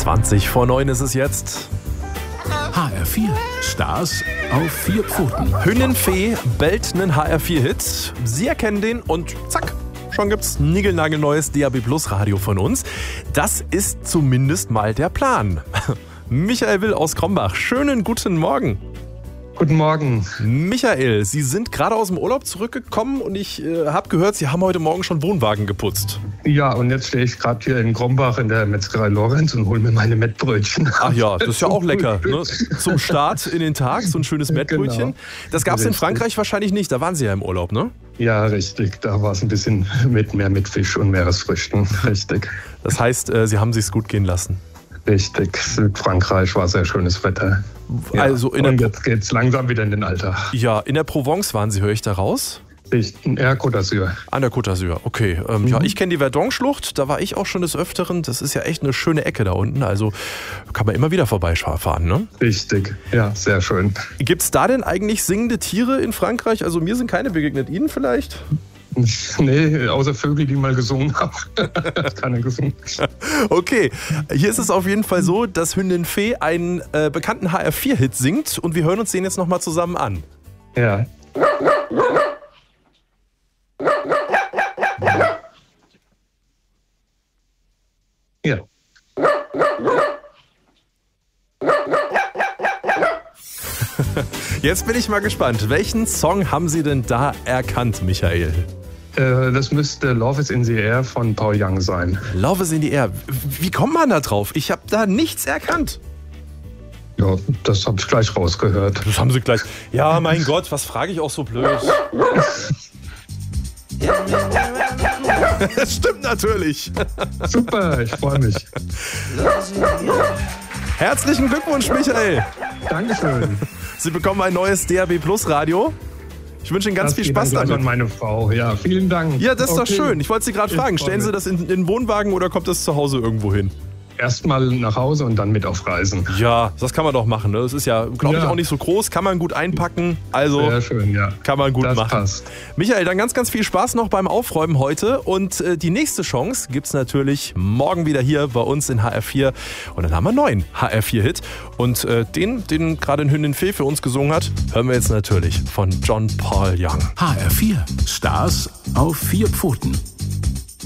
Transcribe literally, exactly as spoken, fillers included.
zwanzig vor neun ist es jetzt. H R vier, Stars auf vier Pfoten. Hünnenfee bellt einen H R vier Hit. Sie erkennen den und zack, schon gibt's niegelnagelneues D A B Plus Radio von uns. Das ist zumindest mal der Plan. Michael Will aus Krombach, schönen guten Morgen. Guten Morgen. Michael, Sie sind gerade aus dem Urlaub zurückgekommen und ich äh, habe gehört, Sie haben heute Morgen schon Wohnwagen geputzt. Ja, und jetzt stehe ich gerade hier in Krombach in der Metzgerei Lorenz und hole mir meine Mettbrötchen. Ach ja, das ist ja auch lecker. Ne? Zum Start in den Tag, so ein schönes Mettbrötchen. Genau. Das gab es in Richtig. Frankreich wahrscheinlich nicht, da waren Sie ja im Urlaub, ne? Ja, richtig. Da war es ein bisschen mit mehr mit Fisch und Meeresfrüchten. Richtig. Das heißt, äh, Sie haben sich's gut gehen lassen. Richtig. Südfrankreich war sehr schönes Wetter. Ja. Also in und der, jetzt geht's langsam wieder in den Alltag. ja, in der Provence waren Sie, höre ich da raus? Ich, ja, Côte d'Azur. An der Côte d'Azur, okay. Ähm, Mhm. Ja, ich kenne die Verdun-Schlucht, da war ich auch schon des Öfteren. Das ist ja echt eine schöne Ecke da unten, also kann man immer wieder vorbeifahren, ne? Richtig. Ja, sehr schön. Gibt's da denn eigentlich singende Tiere in Frankreich? Also mir sind keine begegnet, Ihnen vielleicht? Nee, außer Vögel, die mal gesungen haben. Hat keiner gesungen. Okay, hier ist es auf jeden Fall so, dass Hündin Fee einen äh, bekannten H R vier Hit singt und wir hören uns den jetzt nochmal zusammen an. Ja. Ja. Jetzt bin ich mal gespannt, welchen Song haben Sie denn da erkannt, Michael? Äh, Das müsste Love is in the Air von Paul Young sein. Love is in the Air. Wie kommt man da drauf? Ich habe da nichts erkannt. Ja, das habe ich gleich rausgehört. Das haben Sie gleich. Ja, mein Gott, was frage ich auch so blöd? Das stimmt natürlich. Super, ich freue mich. Herzlichen Glückwunsch, Michael. Dankeschön. Sie bekommen ein neues D A B Plus Radio. Ich wünsche Ihnen ganz Das viel geht Spaß dann gleich damit. an meine Frau. Ja, vielen Dank. Ja, das ist Okay. doch schön. Ich wollte Sie gerade Ich fragen, freu stellen Sie mich. das in, in den Wohnwagen oder kommt das zu Hause irgendwo hin? Erstmal nach Hause und dann mit auf Reisen. Ja, das kann man doch machen. Ne? Das ist ja, glaube ich, Ja. auch nicht so groß. Kann man gut einpacken. Also Sehr schön, ja. kann man gut Das machen. passt. Michael, dann ganz, ganz viel Spaß noch beim Aufräumen heute. Und äh, die nächste Chance gibt's natürlich morgen wieder hier bei uns in H R vier. Und dann haben wir einen neuen H R vier Hit. Und äh, den, den gerade Hündin Fee für uns gesungen hat, hören wir jetzt natürlich von John Paul Young. H R vier, Stars auf vier Pfoten.